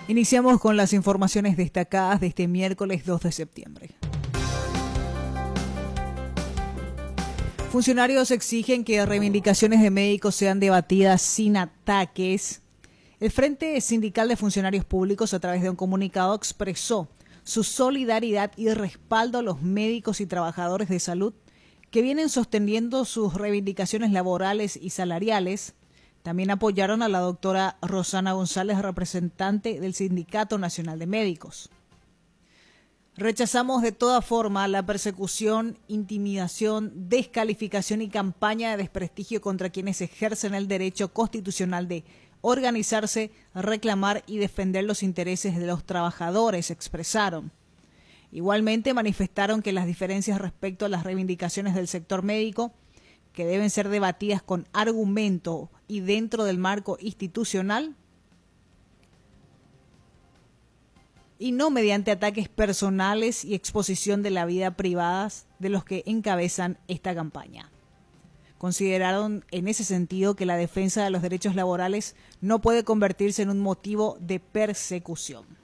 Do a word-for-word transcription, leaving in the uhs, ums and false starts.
Iniciamos con las informaciones destacadas de este miércoles dos de septiembre. Funcionarios exigen que reivindicaciones de médicos sean debatidas sin ataques. El Frente Sindical de Funcionarios Públicos, a través de un comunicado, expresó su solidaridad y respaldo a los médicos y trabajadores de salud que vienen sosteniendo sus reivindicaciones laborales y salariales. También apoyaron a la doctora Rosana González, representante del Sindicato Nacional de Médicos. Rechazamos de toda forma la persecución, intimidación, descalificación y campaña de desprestigio contra quienes ejercen el derecho constitucional de organizarse, reclamar y defender los intereses de los trabajadores, expresaron. Igualmente manifestaron que las diferencias respecto a las reivindicaciones del sector médico, que deben ser debatidas con argumento y dentro del marco institucional, y no mediante ataques personales y exposición de la vida privada de los que encabezan esta campaña. Consideraron en ese sentido que la defensa de los derechos laborales no puede convertirse en un motivo de persecución.